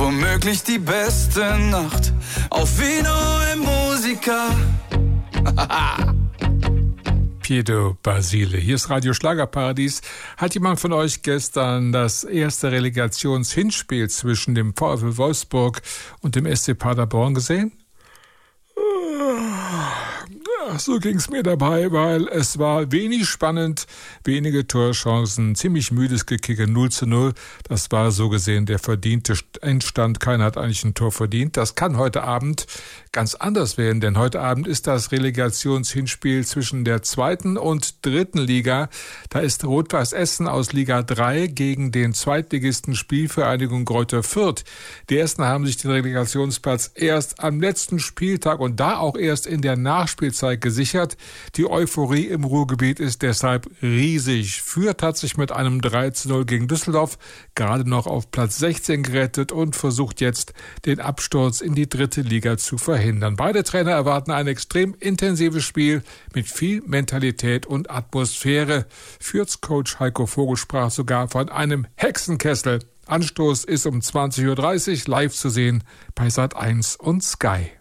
womöglich die beste Nacht auf Vino e Musica. Pietro Basile. Hier ist Radio Schlagerparadies. Hat jemand von euch gestern das erste Relegationshinspiel zwischen dem VfL Wolfsburg und dem SC Paderborn gesehen? So ging's mir dabei, weil es war wenig spannend, wenige Torchancen, ziemlich müdes Gekicke, 0:0. Das war so gesehen der verdiente Endstand. Keiner hat eigentlich ein Tor verdient. Das kann heute Abend ganz anders werden, denn heute Abend ist das Relegationshinspiel zwischen der 2. und 3. Liga. Da ist Rot-Weiß Essen aus Liga 3 gegen den Zweitligisten Spielvereinigung Greuther Fürth. Die Ersten haben sich den Relegationsplatz erst am letzten Spieltag und da auch erst in der Nachspielzeit gesichert. Die Euphorie im Ruhrgebiet ist deshalb riesig. Fürth hat sich mit einem 3:0 gegen Düsseldorf gerade noch auf Platz 16 gerettet und versucht jetzt, den Absturz in die 3. Liga zu verhindern. Beide Trainer erwarten ein extrem intensives Spiel mit viel Mentalität und Atmosphäre. Fürths Coach Heiko Vogel sprach sogar von einem Hexenkessel. Anstoß ist um 20:30 Uhr live zu sehen bei Sat.1 und Sky.